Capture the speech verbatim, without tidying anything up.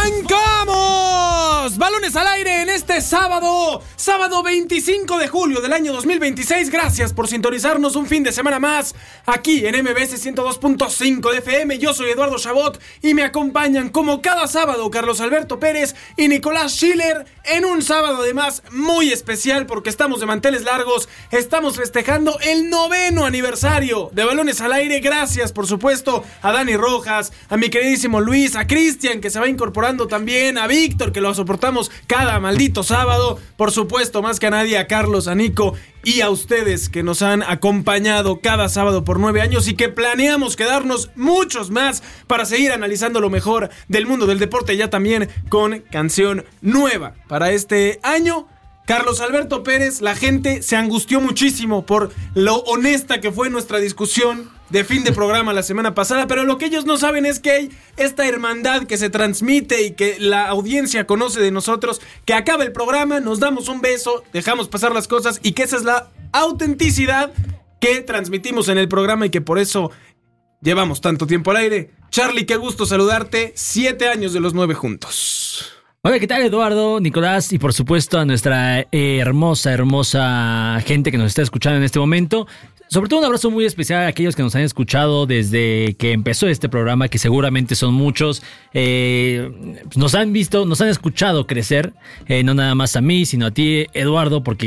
¡Arrancamos! Balones al aire en este sábado, sábado veinticinco de julio del año dos mil veintiséis. Gracias por sintonizarnos un fin de semana más aquí en M B S ciento dos punto cinco de F M. Yo soy Eduardo Chabot y me acompañan como cada sábado Carlos Alberto Pérez y Nicolás Schiller en un sábado además muy especial porque estamos de manteles largos. Estamos festejando el noveno aniversario de Balones al Aire. Gracias por supuesto a Dani Rojas, a mi queridísimo Luis, a Cristian que se va incorporando también, a Víctor que lo soportamos cada maldito sábado, por supuesto más que a nadie a Carlos, a Nico y a ustedes que nos han acompañado cada sábado por nueve años y que planeamos quedarnos muchos más para seguir analizando lo mejor del mundo del deporte, ya también con canción nueva para este año. Carlos Alberto Pérez, la gente se angustió muchísimo por lo honesta que fue nuestra discusión de fin de programa la semana pasada, pero lo que ellos no saben es que hay esta hermandad que se transmite y que la audiencia conoce de nosotros, que acaba el programa, nos damos un beso, dejamos pasar las cosas y que esa es la autenticidad que transmitimos en el programa y que por eso llevamos tanto tiempo al aire. Charlie, qué gusto saludarte, siete años de los nueve juntos. Hola, ¿qué tal, Eduardo, Nicolás y por supuesto a nuestra eh, hermosa, hermosa gente que nos está escuchando en este momento? Sobre todo un abrazo muy especial a aquellos que nos han escuchado desde que empezó este programa, que seguramente son muchos. Eh, nos han visto, nos han escuchado crecer, eh, no nada más a mí, sino a ti, Eduardo, porque